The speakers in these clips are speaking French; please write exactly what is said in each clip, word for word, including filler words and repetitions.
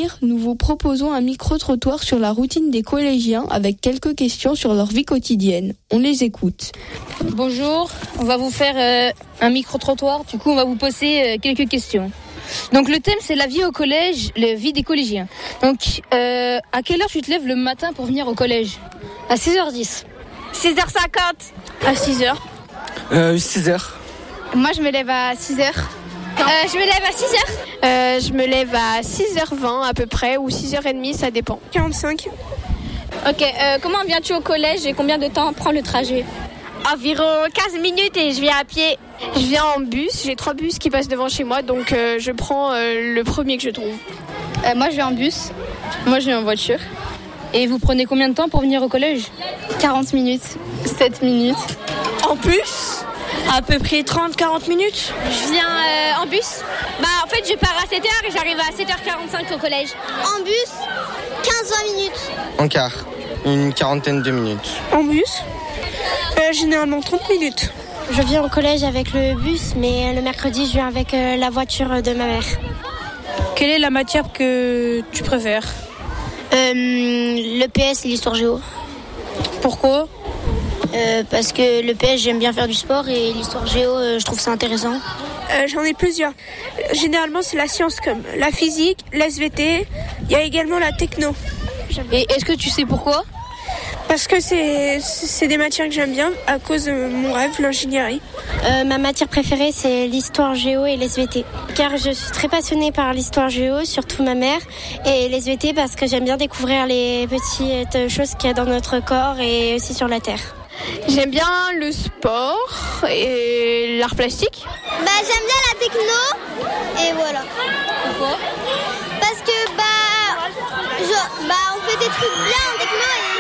Lire, nous vous proposons un micro-trottoir sur la routine des collégiens avec quelques questions sur leur vie quotidienne. On les écoute. Bonjour, on va vous faire euh, un micro-trottoir. Du coup, on va vous poser euh, quelques questions. Donc le thème, c'est la vie au collège, la vie des collégiens. Donc, euh, à quelle heure tu te lèves le matin pour venir au collège ? À six heures dix. six heures cinquante. À six heures. Euh, six heures. Moi, je me lève à six heures. Euh, je me lève à six heures. Euh, je me lève à six heures vingt à peu près, ou six heures trente, ça dépend. quarante-cinq. Ok, euh, comment viens-tu au collège et combien de temps prend le trajet ? Environ quinze minutes et je viens à pied. Je viens en bus, j'ai trois bus qui passent devant chez moi, donc euh, je prends euh, le premier que je trouve. Euh, moi, je vais en bus. Moi, je vais en voiture. Et vous prenez combien de temps pour venir au collège ? quarante minutes. sept minutes. En bus ? À peu près trente à quarante minutes. Je viens euh, en bus. Bah en fait je pars à sept heures et j'arrive à sept heures quarante-cinq au collège. En bus, quinze à vingt minutes. En car, une quarantaine de minutes. En bus, euh, généralement trente minutes. Je viens au collège avec le bus, mais le mercredi je viens avec euh, la voiture de ma mère. Quelle est la matière que tu préfères ? euh, Le P S et l'histoire géo. Pourquoi ? Euh, parce que le P S, j'aime bien faire du sport et l'histoire géo, euh, je trouve ça intéressant. Euh, j'en ai plusieurs. Généralement, c'est la science comme la physique, l'S V T. Il y a également la techno. Et est-ce que tu sais pourquoi ? Parce que c'est, c'est des matières que j'aime bien à cause de mon rêve, l'ingénierie. Euh, ma matière préférée, c'est l'histoire géo et l'S V T. Car je suis très passionnée par l'histoire géo, surtout ma mère, et l'S V T parce que j'aime bien découvrir les petites choses qu'il y a dans notre corps et aussi sur la Terre. J'aime bien le sport et l'art plastique. Bah j'aime bien la techno et voilà. Pourquoi ? Parce que bah, je, bah on fait des trucs bien en techno et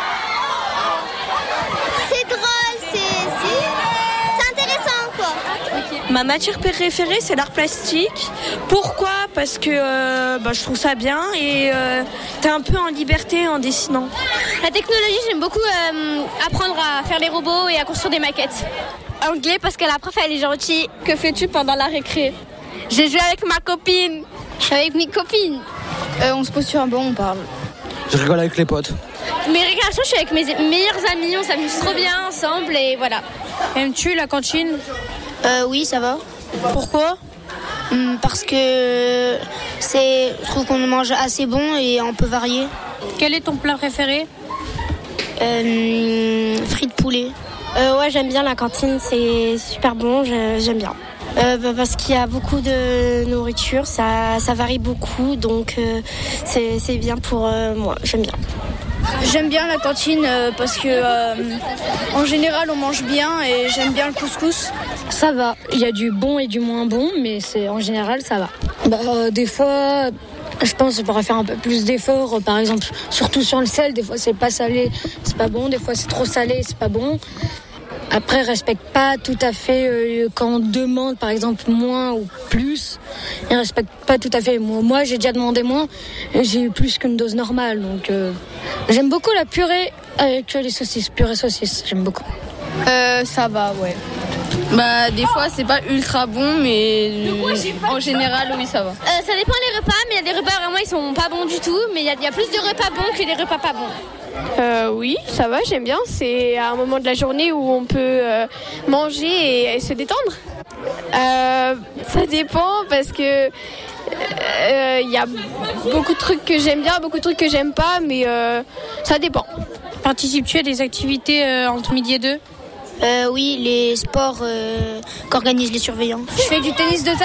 c'est, c'est drôle, c'est, c'est, c'est intéressant quoi. Okay. Ma matière préférée c'est l'art plastique. Pourquoi ? Parce que euh, bah, je trouve ça bien et euh, t'es un peu en liberté en dessinant. La technologie, j'aime beaucoup euh, apprendre à faire les robots et à construire des maquettes. Anglais parce que la prof elle est gentille. Que fais-tu pendant la récré ? J'ai joué avec ma copine. Avec mes copines. Euh, on se pose sur un banc, on parle. Je rigole avec les potes. Mes récréations, je suis avec mes meilleurs amis, on s'amuse trop bien ensemble et voilà. Aimes-tu la cantine ? Euh, oui, ça va. Pourquoi ? Hum, parce que c'est, je trouve qu'on mange assez bon et on peut varier. Quel est ton plat préféré ? Euh, frites poulet. Euh, ouais, j'aime bien la cantine, c'est super bon, je, j'aime bien. Euh, bah, parce qu'il y a beaucoup de nourriture, ça, ça varie beaucoup, donc euh, c'est, c'est bien pour euh, moi, j'aime bien. J'aime bien la cantine euh, parce que euh, en général on mange bien et j'aime bien le couscous. Ça va, il y a du bon et du moins bon, mais c'est en général ça va. Bah, euh, des fois, je pense que je pourrais faire un peu plus d'efforts, par exemple, surtout sur le sel, des fois c'est pas salé, c'est pas bon, des fois c'est trop salé, c'est pas bon. Après, je respecte pas tout à fait euh, quand on demande, par exemple, moins ou plus. Ils respectent pas tout à fait. Moi, moi j'ai déjà demandé moins et j'ai eu plus qu'une dose normale. Donc, euh, j'aime beaucoup la purée avec les saucisses, purée saucisse. J'aime beaucoup. Euh, ça va, ouais. Bah, des fois, c'est pas ultra bon, mais euh, en général, oui, ça va. Euh, ça dépend des repas, mais il y a des repas vraiment, ils sont pas bons du tout, mais il y, y a plus de repas bons que des repas pas bons. Euh, oui, ça va, j'aime bien. C'est un moment de la journée où on peut euh, manger et, et se détendre. Euh, ça dépend parce que il euh, y a beaucoup de trucs que j'aime bien, beaucoup de trucs que j'aime pas, mais euh, ça dépend. Participes-tu à des activités euh, entre midi et deux ? Euh, oui, les sports euh, qu'organisent les surveillants. Je fais du tennis de table